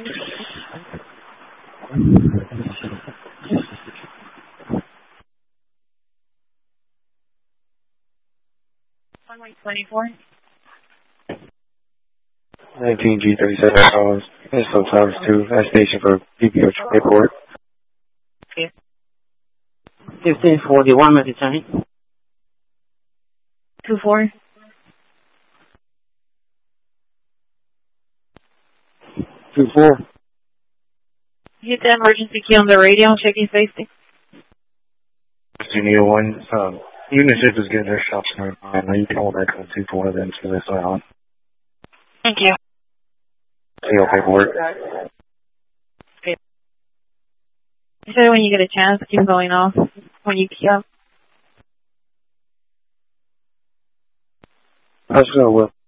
$1.24. 19G37 calls. This is times 2. That station for PPO paperwork. Okay. 1541, Mr. Chaney. 24. 24. Hit the emergency key on the radio and check your safety. Mr. Neil 1, Uniship is getting their shops started. Now you can hold that code 2 then for this on. Thank you. PPO paperwork. Okay. You said when you get a chance, keep going off. When you key up. That's what I will.